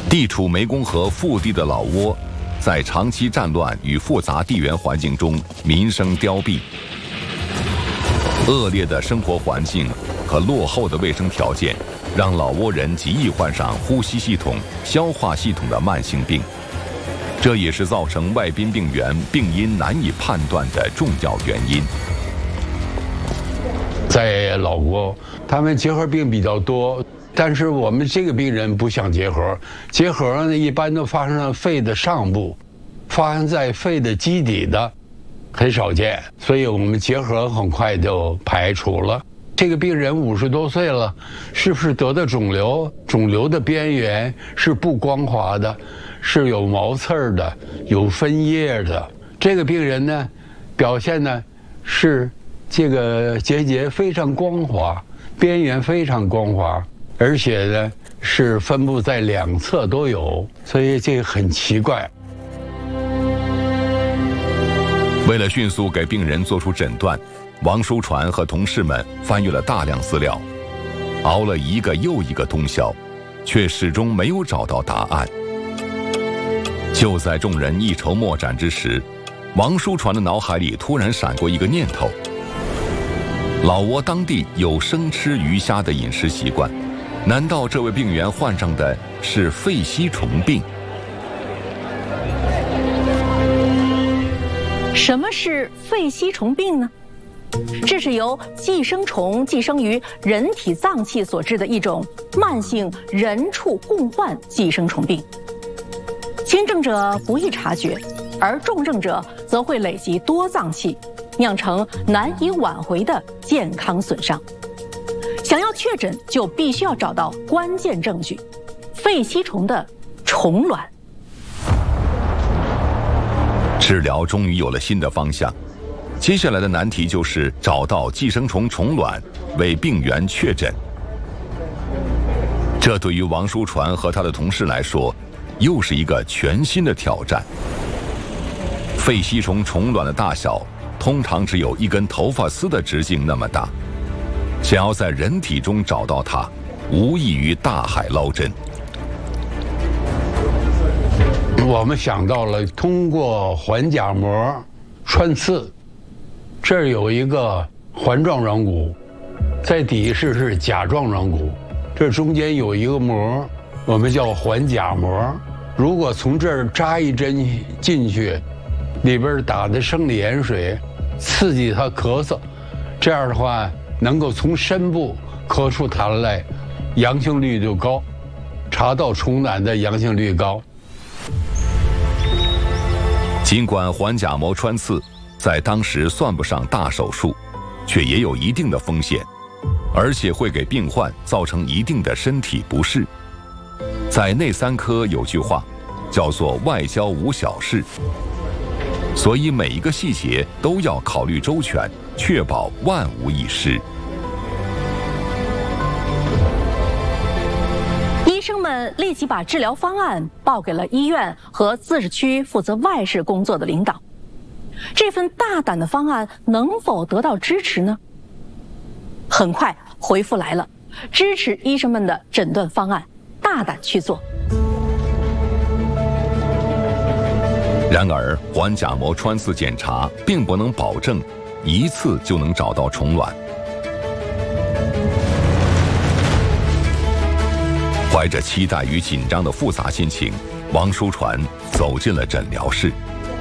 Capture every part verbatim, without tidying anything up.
地处湄公河腹地的老挝，在长期战乱与复杂地缘环境中民生凋敝，恶劣的生活环境和落后的卫生条件，让老挝人极易患上呼吸系统、消化系统的慢性病，这也是造成外宾病原病因难以判断的重要原因。 在老挝，他们结核病比较多。但是我们这个病人不像结核，结核呢一般都发生在肺的上部，发生在肺的基底的很少见，所以我们结核很快就排除了。这个病人五十多岁了，是不是得的肿瘤？肿瘤的边缘是不光滑的，是有毛刺儿的，有分叶的。这个病人呢，表现呢是这个结节非常光滑，边缘非常光滑。而且呢，是分布在两侧都有，所以这个很奇怪。 为了迅速给病人做出诊断，王书传和同事们翻阅了大量资料，熬了一个又一个通宵，却始终没有找到答案。就在众人一筹莫展之时，王书传的脑海里突然闪过一个念头：老挝当地有生吃鱼虾的饮食习惯。难道这位病员患上的是肺吸虫病？ 什么是肺吸虫病呢？这是由寄生虫寄生于人体脏器所致的一种慢性人畜共患寄生虫病。轻症者不易察觉，而重症者则会累积多脏器，酿成难以挽回的健康损伤。想要确诊，就必须要找到关键证据——肺吸虫的虫卵。 治疗终于有了新的方向，接下来的难题就是找到寄生虫虫卵，为病源确诊。这对于王书传和他的同事来说，又是一个全新的挑战。肺吸虫虫卵的大小通常只有一根头发丝的直径那么大。想要在人体中找到它，无异于大海捞针。 我们想到了通过环甲膜穿刺，这儿有一个环状软骨，在底是是甲状软骨，这中间有一个膜，我们叫环甲膜。如果从这儿扎一针进去，里边打的生理盐水，刺激它咳嗽，这样的话能够从深部咳出痰来，阳性率就高，查到虫卵的阳性率高。 尽管环甲膜穿刺在当时算不上大手术，却也有一定的风险，而且会给病患造成一定的身体不适。在内三科有句话，叫做外交无小事，所以每一个细节都要考虑周全，确保万无一失。 医生们立即把治疗方案报给了医院和自治区负责外事工作的领导。这份大胆的方案能否得到支持呢？很快回复来了，支持医生们的诊断方案，大胆去做。 然而，环甲膜穿刺检查并不能保证一次就能找到虫卵。怀着期待与紧张的复杂心情，王书传走进了诊疗室。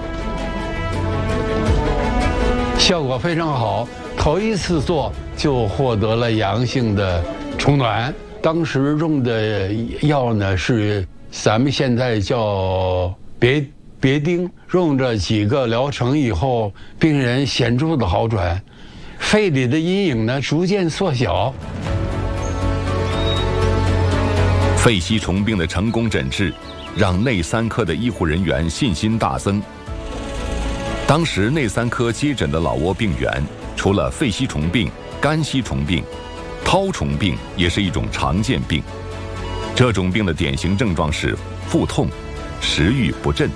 效果非常好，头一次做就获得了阳性的虫卵。当时用的药呢是咱们现在叫别别丁，用这几个疗程以后，病人显著的好转，肺里的阴影呢逐渐缩小。 肺吸虫病的成功诊治，让内三科的医护人员信心大增。当时内三科接诊的老挝病员，除了肺吸虫病、肝吸虫病，绦虫病也是一种常见病。这种病的典型症状是腹痛、食欲不振。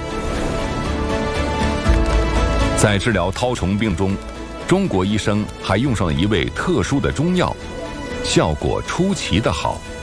在治疗绦虫病中，中国医生还用上了一味特殊的中药，效果出奇的好。